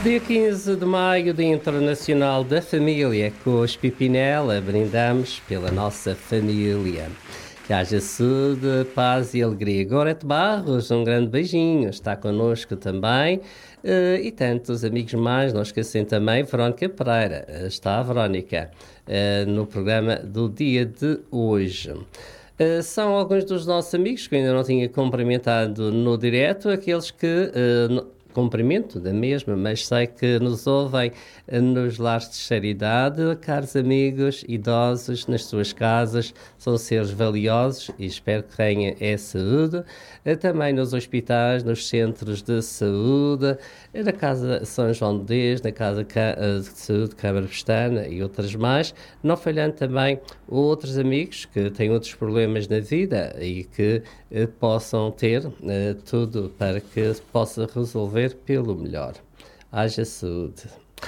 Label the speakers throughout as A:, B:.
A: Dia 15 de maio, Dia Internacional da Família. Com os Pipinela, brindamos pela nossa família. Que haja saúde, paz e alegria. Gorete Barros, um grande beijinho, está connosco também. E tantos amigos mais, não esquecem também, Verónica Pereira. Está a Verónica no programa do dia de hoje. São alguns dos nossos amigos que eu ainda não tinha cumprimentado no direto, aqueles que... cumprimento da mesma, mas sei que nos ouvem nos lares de caridade, caros amigos, idosos, nas suas casas, são seres valiosos e espero que tenham saúde, também nos hospitais, nos centros de saúde, na Casa São João de Deus, na Casa de Saúde Câmara Pestana e outras mais, não falhando também outros amigos que têm outros problemas na vida e que possam ter tudo para que possa resolver pelo melhor. Haja saúde.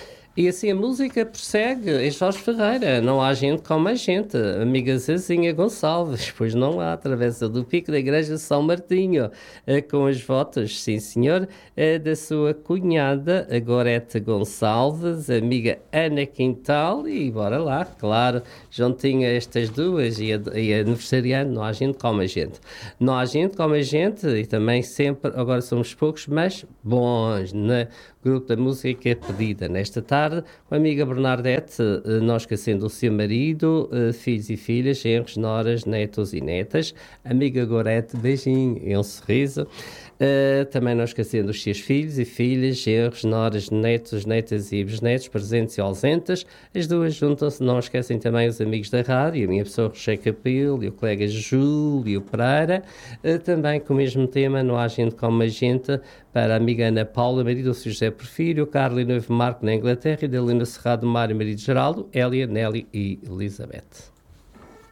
A: E assim a música prossegue em Jorge Ferreira. Não há gente como a gente. Amiga Zezinha Gonçalves, pois não há, travessa do Pico da Igreja São Martinho, com as votos, sim senhor, da sua cunhada, a Gorete Gonçalves, amiga Ana Quintal, e bora lá, claro, juntinho a estas duas e a aniversariante, não há gente como a gente. Não há gente como a gente, e também sempre, agora somos poucos, mas bons, né? Grupo da música pedida nesta tarde, com a amiga Bernadette, não esquecendo o seu marido, filhos e filhas, genros, noras, netos e netas, amiga Gorete, beijinho e um sorriso. Também não esquecendo os seus filhos e filhas, genros, noras, netos, netas e bisnetos, presentes e ausentes. As duas juntam-se, não esquecem também os amigos da rádio, a minha pessoa Rocher Capil e o colega Júlio Pereira, também com o mesmo tema, não há gente como a gente, para a amiga Ana Paula, marido do Sr. José Porfírio, Carla e Noivo Marco na Inglaterra, e da Lina Cerrado, Mário, marido Geraldo, Hélia, Nelly e Elizabeth.